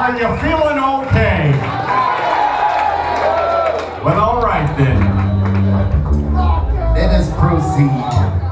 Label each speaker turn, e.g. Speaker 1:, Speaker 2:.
Speaker 1: Are you feeling okay? Well, all right then. Let us proceed.